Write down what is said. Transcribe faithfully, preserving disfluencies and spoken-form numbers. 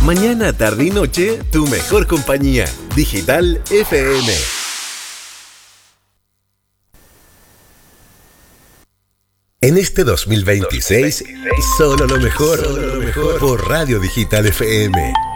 Mañana, tarde y noche, tu mejor compañía. Digital F M. En este dos mil veintiséis, solo lo mejor, solo lo mejor por Radio Digital F M.